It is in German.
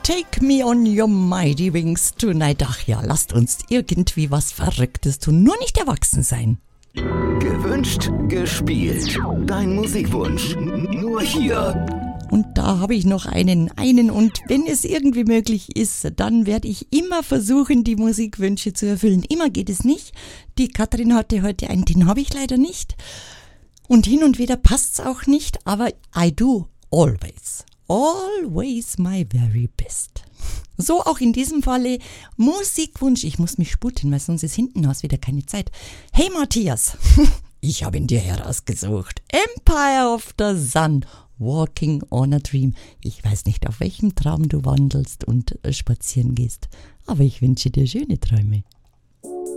Take me on your mighty wings tonight. Ach ja, lasst uns irgendwie was Verrücktes tun. Nur nicht erwachsen sein. Gewünscht, gespielt. Dein Musikwunsch. Nur hier. Und da habe ich noch einen. Und wenn es irgendwie möglich ist, dann werde ich immer versuchen, die Musikwünsche zu erfüllen. Immer geht es nicht. Die Katrin hatte heute einen, den habe ich leider nicht. Und hin und wieder passt es auch nicht, aber I do always. Always my very best. So auch in diesem Falle Musikwunsch. Ich muss mich sputen, weil sonst ist hinten aus wieder keine Zeit. Hey Matthias, ich habe ihn dir herausgesucht. Empire of the Sun, Walking on a Dream. Ich weiß nicht, auf welchem Traum du wandelst und spazieren gehst, aber ich wünsche dir schöne Träume.